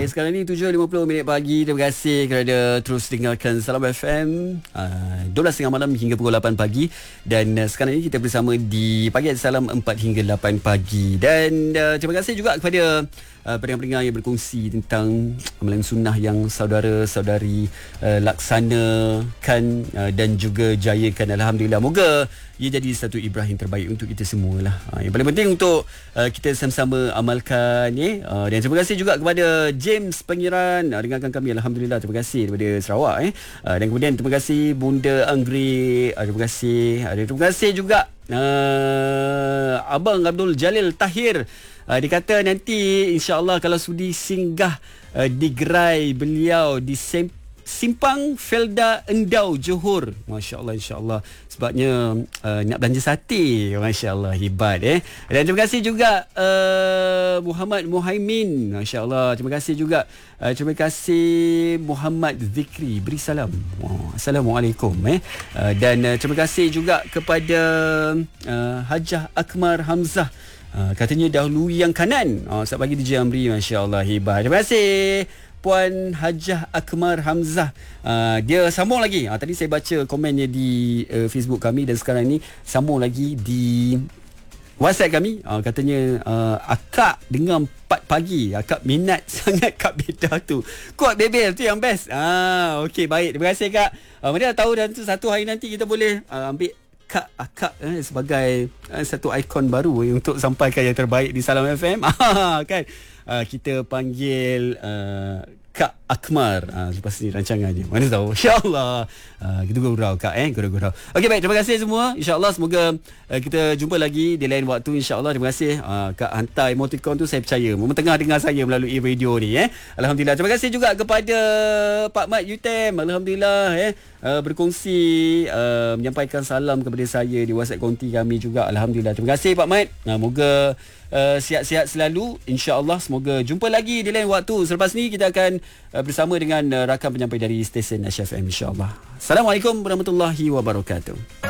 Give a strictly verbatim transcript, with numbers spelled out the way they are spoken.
sekarang ni tujuh lima puluh minit pagi. Terima kasih kerana terus dengarkan Salam F M. uh, dua belas tiga puluh malam hingga pukul lapan pagi. Dan uh, sekarang ni kita bersama di Pagi Salam empat hingga lapan pagi. Dan uh, terima kasih juga kepada Uh, pendengar-pendengar yang berkongsi tentang amalan sunnah yang saudara-saudari uh, laksanakan uh, dan juga jayakan. Alhamdulillah. Moga ia jadi satu ibrah yang terbaik untuk kita semua lah. Uh, yang paling penting untuk uh, kita sama-sama amalkan. Eh? Uh, dan terima kasih juga kepada James Pengiran. Uh, dengarkan kami. Alhamdulillah. Terima kasih daripada Sarawak. Eh? Uh, dan kemudian terima kasih Bunda Anggrek. Uh, terima kasih. Uh, terima kasih juga uh, Abang Abdul Jalil Tahir. Uh, dia kata nanti insya-Allah kalau sudi singgah uh, di gerai beliau di Sem- Simpang Felda Endau Johor. Masya-Allah, insya-Allah. Sebabnya uh, nak belanja sate. Masya-Allah, hebat eh. Dan terima kasih juga uh, Muhammad Muhaimin. Masya-Allah. Terima kasih juga uh, terima kasih Muhammad Zikri. Beri salam. Oh, Assalamualaikum eh. Uh, dan uh, terima kasih juga kepada uh, Hajah Akmar Hamzah. Uh, katanya dahulu yang kanan. Oh, saat pagi D J Amri, masya-Allah, hebat. Terima kasih Puan Hajah Akmar Hamzah. Uh, dia sambung lagi. Uh, tadi saya baca komennya di uh, Facebook kami dan sekarang ni sambung lagi di WhatsApp kami. Uh, katanya uh, akak dengar empat pagi. Akak minat sangat Kak Beda tu. Kuat bebel tu yang best. Ah, okey, baik. Terima kasih Kak. Uh, mana tahu dan tu satu hari nanti kita boleh uh, ambil Kak Akak eh, sebagai eh, satu ikon baru eh, untuk sampaikan yang terbaik di Salam F M. Kan uh, kita panggil uh, Kak Akmar uh, lepas ni rancangannya. Mana tahu, insya-Allah. Uh, kita gurau Kak eh, gurau-gurau. Okey, baik, terima kasih semua. Insya-Allah semoga uh, kita jumpa lagi di lain waktu, insya-Allah. Terima kasih uh, Kak hantar emoticon tu, saya percaya memang tengah dengar saya melalui radio ni eh. Alhamdulillah. Terima kasih juga kepada Pak Mat Yutem. Alhamdulillah eh uh, berkongsi uh, menyampaikan salam kepada saya di WhatsApp konti kami juga. Alhamdulillah. Terima kasih Pak Mat. Uh, moga uh, sihat-sihat selalu, insya-Allah. Semoga jumpa lagi di lain waktu. Selepas ni kita akan uh, bersama dengan uh, rakan penyampai dari stesen H F M, insya-Allah. Assalamualaikum warahmatullahi wabarakatuh.